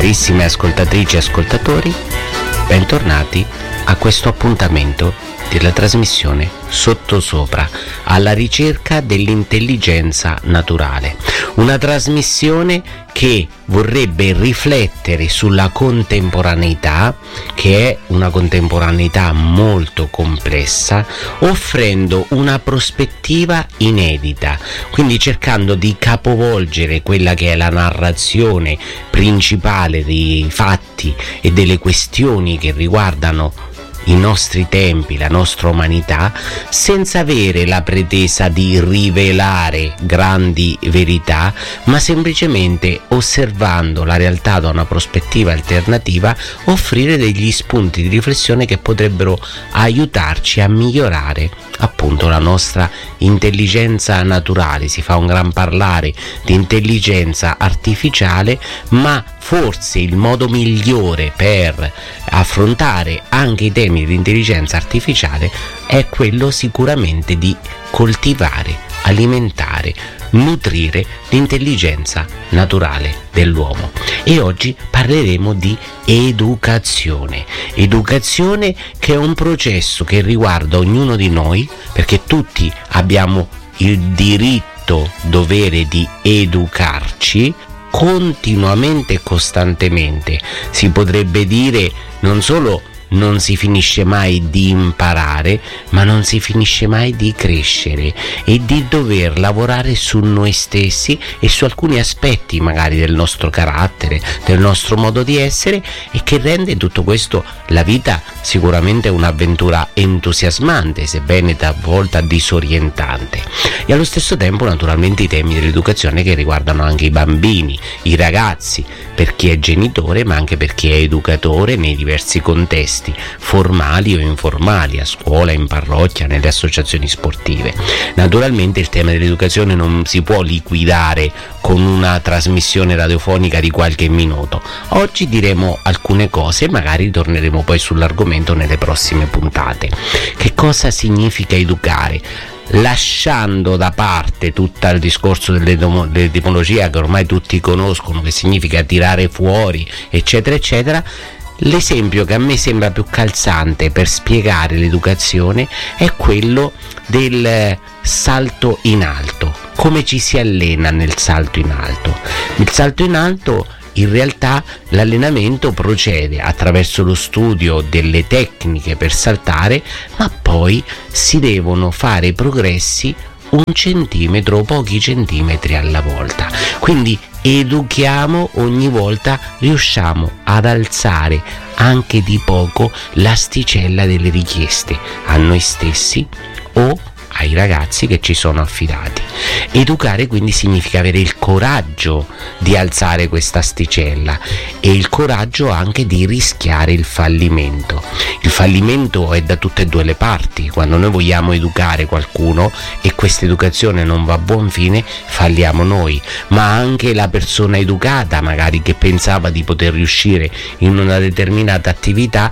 Carissime ascoltatrici e ascoltatori, bentornati a questo appuntamento della trasmissione Sottosopra, alla ricerca dell'intelligenza naturale. Una trasmissione che vorrebbe riflettere sulla contemporaneità, che è una contemporaneità molto complessa, offrendo una prospettiva inedita, quindi cercando di capovolgere quella che è la narrazione principale dei fatti e delle questioni che riguardano i nostri tempi, la nostra umanità, senza avere la pretesa di rivelare grandi verità, ma semplicemente osservando la realtà da una prospettiva alternativa, offrire degli spunti di riflessione che potrebbero aiutarci a migliorare appunto la nostra intelligenza naturale. Si fa un gran parlare di intelligenza artificiale, ma forse il modo migliore per affrontare anche i temi di intelligenza artificiale è quello sicuramente di coltivare, alimentare, nutrire l'intelligenza naturale dell'uomo. E oggi parleremo di educazione che è un processo che riguarda ognuno di noi, perché tutti abbiamo il diritto, dovere di educarci continuamente e costantemente. Si potrebbe dire non solo non si finisce mai di imparare, ma non si finisce mai di crescere e di dover lavorare su noi stessi e su alcuni aspetti magari del nostro carattere, del nostro modo di essere, e che rende tutto questo la vita sicuramente un'avventura entusiasmante, sebbene talvolta disorientante. E allo stesso tempo naturalmente i temi dell'educazione che riguardano anche i bambini, i ragazzi, per chi è genitore ma anche per chi è educatore nei diversi contesti formali o informali, a scuola, in parrocchia, nelle associazioni sportive. Naturalmente il tema dell'educazione non si può liquidare con una trasmissione radiofonica di qualche minuto. Oggi diremo alcune cose e magari torneremo poi sull'argomento nelle prossime puntate. Che cosa significa educare? Lasciando da parte tutto il discorso dell'etimologia che ormai tutti conoscono, che significa tirare fuori, eccetera eccetera, l'esempio che a me sembra più calzante per spiegare l'educazione è quello del salto in alto. Come ci si allena nel salto in alto? Il salto in alto, in realtà, l'allenamento procede attraverso lo studio delle tecniche per saltare, ma poi si devono fare progressi 1 centimetro o pochi centimetri alla volta. Quindi educhiamo ogni volta riusciamo ad alzare anche di poco l'asticella delle richieste a noi stessi o ai ragazzi che ci sono affidati. Educare quindi significa avere il coraggio di alzare questa asticella e il coraggio anche di rischiare il fallimento. Il fallimento è da tutte e due le parti. Quando noi vogliamo educare qualcuno e questa educazione non va a buon fine, falliamo noi, ma anche la persona educata, magari che pensava di poter riuscire in una determinata attività,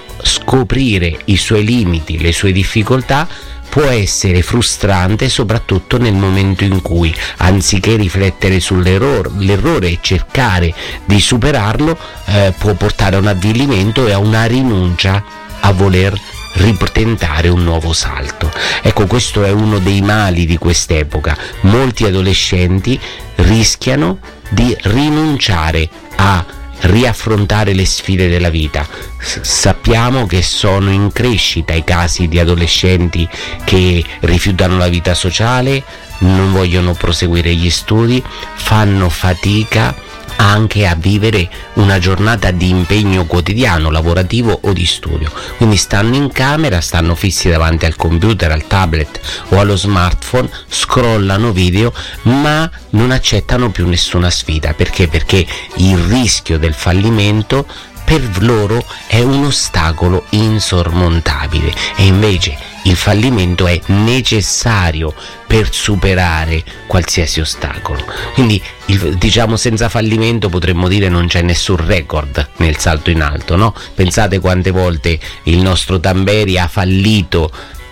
scoprire i suoi limiti, le sue difficoltà, può essere frustrante, soprattutto nel momento in cui, anziché riflettere sull'errore e cercare di superarlo, può portare a un avvilimento e a una rinuncia a voler ritentare un nuovo salto. Ecco, questo è uno dei mali di quest'epoca. Molti adolescenti rischiano di rinunciare a riaffrontare le sfide della vita. Sappiamo che sono in crescita i casi di adolescenti che rifiutano la vita sociale, non vogliono proseguire gli studi, fanno fatica anche a vivere una giornata di impegno quotidiano, lavorativo o di studio. Quindi stanno in camera, stanno fissi davanti al computer, al tablet o allo smartphone, scrollano video, ma non accettano più nessuna sfida. Perché? Perché il rischio del fallimento per loro è un ostacolo insormontabile, e invece il fallimento è necessario per superare qualsiasi ostacolo. Quindi diciamo, senza fallimento potremmo dire non c'è nessun record nel salto in alto, no? Pensate quante volte il nostro Tamberi ha fallito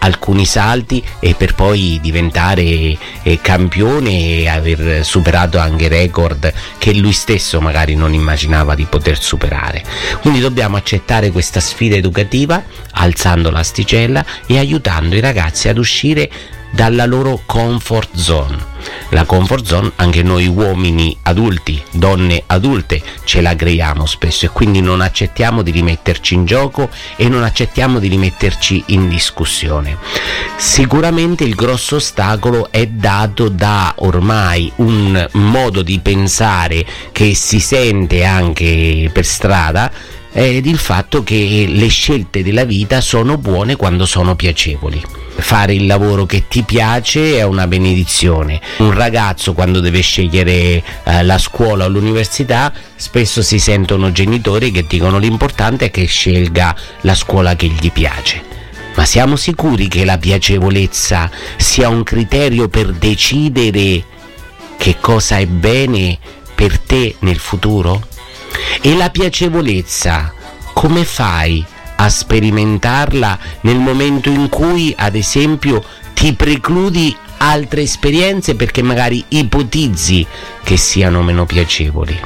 alcuni salti e per poi diventare campione e aver superato anche record che lui stesso magari non immaginava di poter superare. Quindi dobbiamo accettare questa sfida educativa alzando l'asticella e aiutando i ragazzi ad uscire dalla loro comfort zone. La comfort zone anche noi uomini adulti, donne adulte ce la creiamo spesso, e quindi non accettiamo di rimetterci in gioco e non accettiamo di rimetterci in discussione. Sicuramente il grosso ostacolo è dato da ormai un modo di pensare che si sente anche per strada, ed il fatto che le scelte della vita sono buone quando sono piacevoli. Fare il lavoro che ti piace è una benedizione. Un ragazzo quando deve scegliere la scuola o l'università, spesso si sentono genitori che dicono l'importante è che scelga la scuola che gli piace. Ma siamo sicuri che la piacevolezza sia un criterio per decidere che cosa è bene per te nel futuro? E la piacevolezza, come fai a sperimentarla nel momento in cui, ad esempio, ti precludi altre esperienze perché magari ipotizzi che siano meno piacevoli?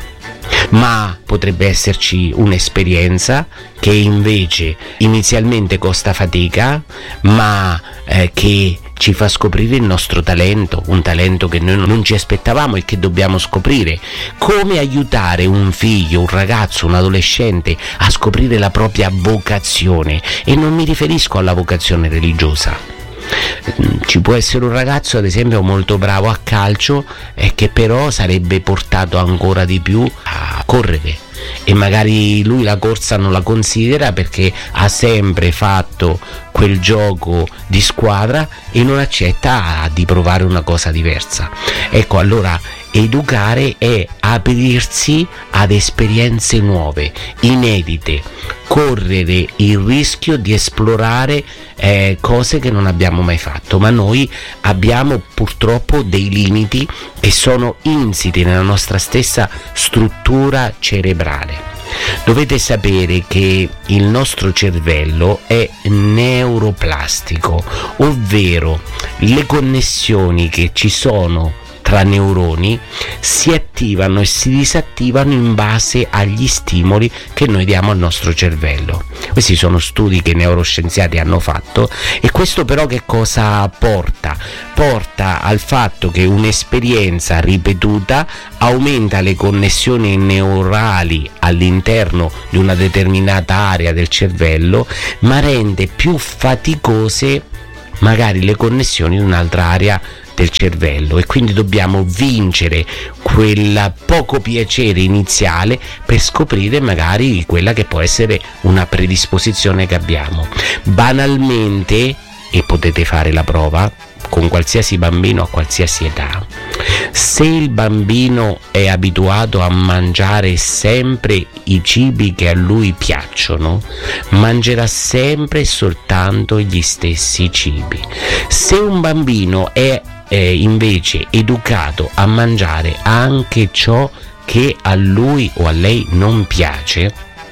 Ma potrebbe esserci un'esperienza che invece inizialmente costa fatica, ma che ci fa scoprire il nostro talento, un talento che noi non ci aspettavamo e che dobbiamo scoprire. Come aiutare un figlio, un ragazzo, un adolescente a scoprire la propria vocazione? E non mi riferisco alla vocazione religiosa. Ci può essere un ragazzo, ad esempio, molto bravo a calcio e che però sarebbe portato ancora di più a correre, e magari lui la corsa non la considera perché ha sempre fatto quel gioco di squadra e non accetta di provare una cosa diversa. Ecco, allora educare è aprirsi ad esperienze nuove, inedite, correre il rischio di esplorare cose che non abbiamo mai fatto, ma noi abbiamo purtroppo dei limiti che sono insiti nella nostra stessa struttura cerebrale. Dovete sapere che il nostro cervello è neuroplastico, ovvero le connessioni che ci sono tra neuroni si attivano e si disattivano in base agli stimoli che noi diamo al nostro cervello. Questi sono studi che i neuroscienziati hanno fatto, e questo però che cosa porta? Porta al fatto che un'esperienza ripetuta aumenta le connessioni neurali all'interno di una determinata area del cervello, ma rende più faticose magari le connessioni di un'altra area del cervello, e quindi dobbiamo vincere quel poco piacere iniziale per scoprire magari quella che può essere una predisposizione che abbiamo. Banalmente, e potete fare la prova con qualsiasi bambino a qualsiasi età, se il bambino è abituato a mangiare sempre i cibi che a lui piacciono, mangerà sempre e soltanto gli stessi cibi. Se un bambino è invece educato a mangiare anche ciò che a lui o a lei non piace,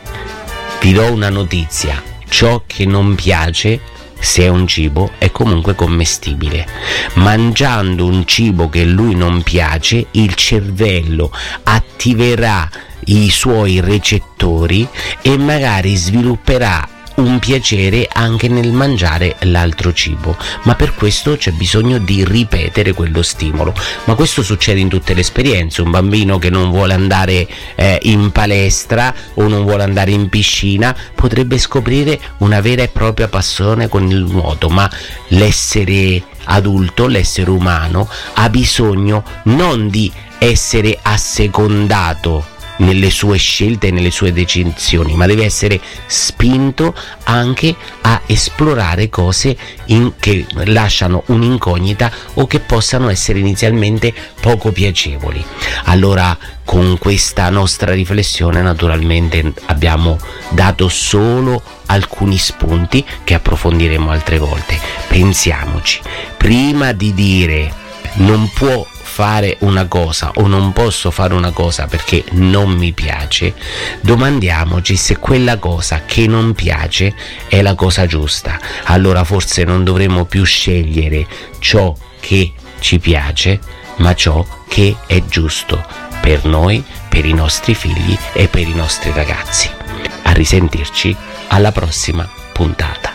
vi do una notizia: ciò che non piace, se è un cibo, è comunque commestibile. Mangiando un cibo che a lui non piace, il cervello attiverà i suoi recettori e magari svilupperà un piacere anche nel mangiare l'altro cibo, ma per questo c'è bisogno di ripetere quello stimolo. Ma questo succede in tutte le esperienze. Un bambino che non vuole andare in palestra o non vuole andare in piscina potrebbe scoprire una vera e propria passione con il nuoto, ma l'essere adulto, l'essere umano, ha bisogno non di essere assecondato nelle sue scelte e nelle sue decisioni, ma deve essere spinto anche a esplorare cose che lasciano un'incognita o che possano essere inizialmente poco piacevoli. Allora, con questa nostra riflessione naturalmente abbiamo dato solo alcuni spunti che approfondiremo altre volte. Pensiamoci, prima di dire non può fare una cosa o non posso fare una cosa perché non mi piace, domandiamoci se quella cosa che non piace è la cosa giusta. Allora forse non dovremmo più scegliere ciò che ci piace, ma ciò che è giusto per noi, per i nostri figli e per i nostri ragazzi. A risentirci alla prossima puntata.